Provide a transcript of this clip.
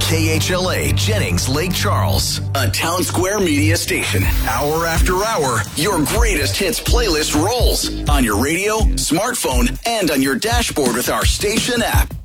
KHLA Jennings Lake Charles, a Town Square Media station. Hour after hour, your greatest hits playlist rolls on your radio, smartphone, and on your dashboard with our station app.